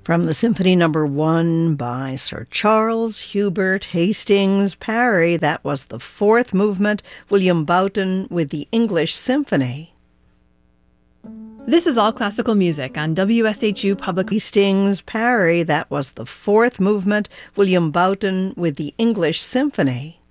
From the Symphony Number 1 by Sir Charles Hubert Hastings Parry, that was the fourth movement, William Boughton with the English Symphony. This is All Classical Music on WSHU Public. Hastings Parry, that was the fourth movement, William Boughton with the English Symphony.